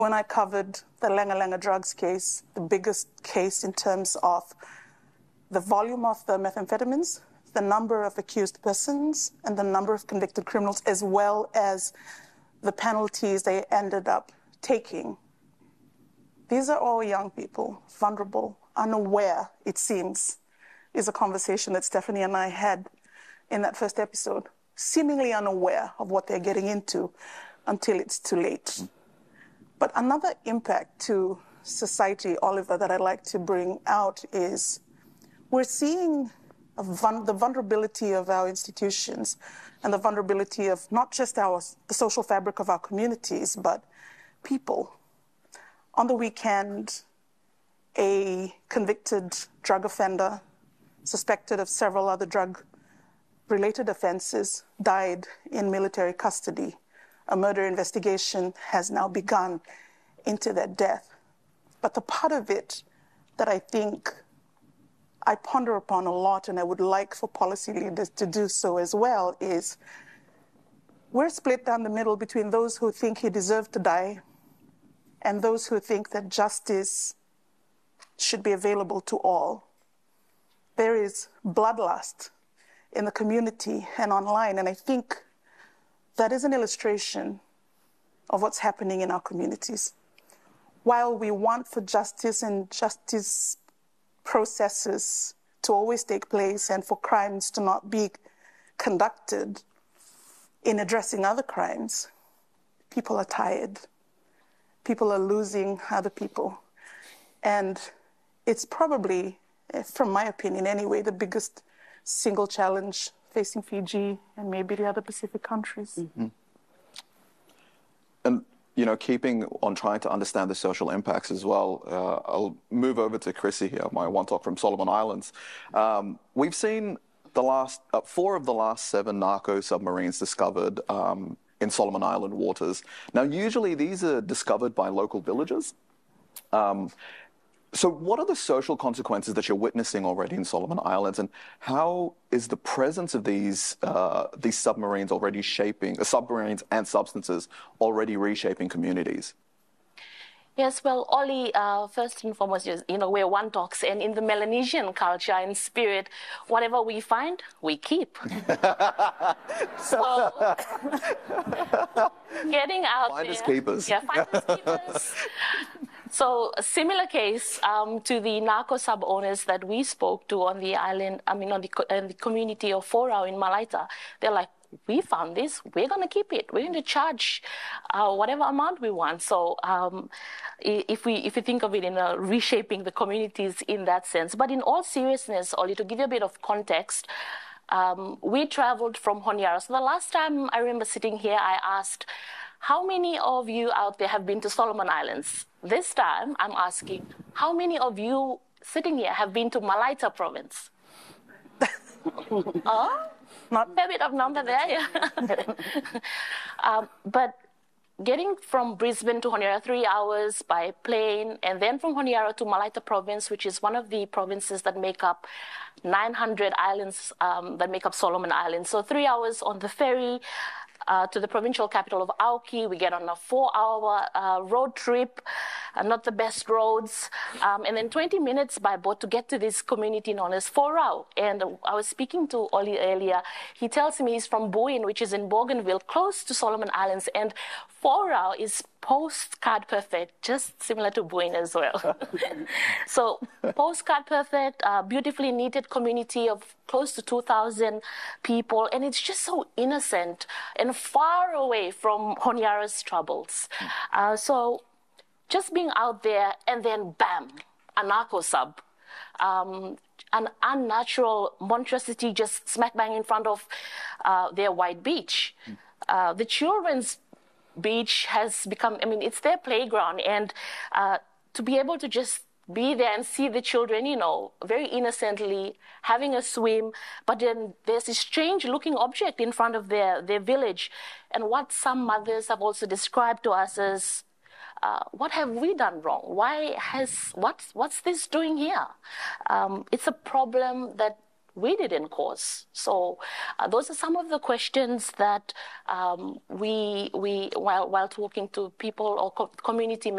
when I covered the Langa Langa drugs case, the biggest case in terms of the volume of the methamphetamines, the number of accused persons, and the number of convicted criminals, as well as the penalties they ended up taking. These are all young people, vulnerable, unaware, it seems, is a conversation that Stephanie and I had in that first episode, seemingly unaware of what they're getting into until it's too late. But another impact to society, Oliver, that I'd like to bring out is we're seeing the vulnerability of our institutions and the vulnerability of not just the social fabric of our communities, but people. On the weekend, a convicted drug offender, suspected of several other drug-related offenses, died in military custody. A murder investigation has now begun into their death. But the part of it that I think I ponder upon a lot, and I would like for policy leaders to do so as well, is we're split down the middle between those who think he deserved to die and those who think that justice should be available to all. There is bloodlust in the community and online, and I think that is an illustration of what's happening in our communities. While we want for justice and justice processes to always take place and for crimes to not be conducted in addressing other crimes, people are tired. People are losing other people. And it's probably, from my opinion anyway, the biggest single challenge facing Fiji and maybe the other Pacific countries. Mm-hmm. And, you know, keeping on trying to understand the social impacts as well, I'll move over to Chrissy here, my Wantok from Solomon Islands. We've seen the 4 of the last 7 narco submarines discovered in Solomon Island waters. Now, usually these are discovered by local villagers. So what are the social consequences that you're witnessing already in Solomon Islands, and how is the presence of these submarines already shaping, submarines and substances already reshaping communities? Yes, well, Ollie, first and foremost, you know, we're Wantoks, and in the Melanesian culture and spirit, whatever we find, we keep. So, getting out Finders there. keepers. Yeah, finders keepers. So, a similar case to the narco sub owners that we spoke to on the island, on the community of Forau in Malaita. They're like, we found this, we're going to keep it. We're going to charge whatever amount we want. So if we think of it in reshaping the communities in that sense. But in all seriousness, Ollie, to give you a bit of context, we traveled from Honiara. So the last time I remember sitting here, I asked, how many of you out there have been to Solomon Islands? This time, I'm asking, how many of you sitting here have been to Malaita province? Not a bit of number there, yeah. But getting from Brisbane to Honiara 3 hours by plane, and then from Honiara to Malaita province, which is one of the provinces that make up 900 islands that make up Solomon Islands. So 3 hours on the ferry to the provincial capital of Auki. We get on a 4-hour road trip, not the best roads, and then 20 minutes by boat to get to this community known as Forau. And I was speaking to Ollie earlier. He tells me he's from Buin, which is in Bougainville, close to Solomon Islands, and Forau is postcard perfect, just similar to Buin as well. So postcard perfect, beautifully knitted community of close to 2,000 people, and it's just so innocent and far away from Honiara's troubles. So just being out there, and then bam, a narco sub. An unnatural monstrosity just smack bang in front of their white beach. The children's beach has become, I mean, it's their playground, and to be able to just be there and see the children, you know, very innocently having a swim, but then there's this strange looking object in front of their village. And what some mothers have also described to us as, what have we done wrong? What's this doing here? It's a problem that we didn't cause. So those are some of the questions that we while talking to people or community members,